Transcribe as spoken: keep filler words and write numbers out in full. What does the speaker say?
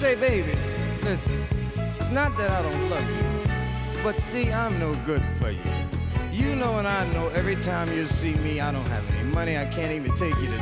say, baby, listen, it's not that I don't love you, but see, I'm no good for you. You know and I know every time you see me, I don't have any money, I can't even take you to